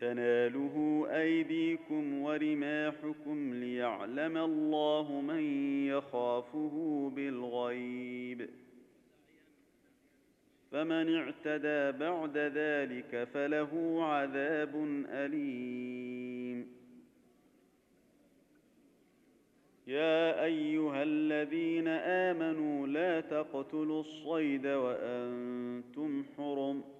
تناله أيديكم ورماحكم ليعلم الله من يخافه بالغيب. فمن اعتدى بعد ذلك فله عذاب أليم. يا أيها الذين آمنوا لا تقتلوا الصيد وأنتم حرم